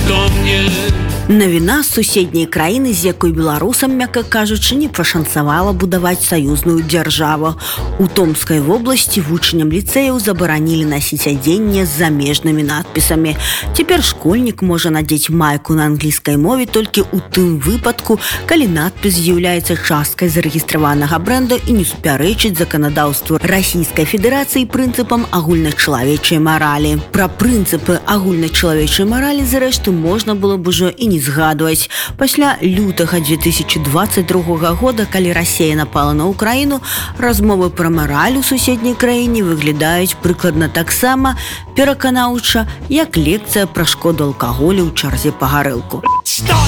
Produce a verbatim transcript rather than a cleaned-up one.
ко мне. Навіна з суседняй краіны, з якой беларусам, мякка кажучы, не пашанцавала будаваць саюзную дзяржаву. У Томскай вобласці вучням ліцэяў забаранілі насіць адзенне з замежнымі надпісамі. Цяпер школьнік можа надзець майку на англійскай мове толькі ў тым выпадку, калі надпіс з'яўляецца часткай зарэгістраванага брэнда і не супярэчыць заканадаўству Расійскай Федэрацыі прынцыпам агульначалавечай маралі. Пра прынцыпы агульначалавечай маралі, зрэшты, можна было б ужо і не згадваць. Пасля лютага дзве тысячы дваццаць другога года, калі Расія напала на Украіну, размовы пра мараль у суседняй краіне выглядаюць прыкладна таксама пераканаўча, як лекцыя пра шкоду алкаголю ў чарзе па гарэлку.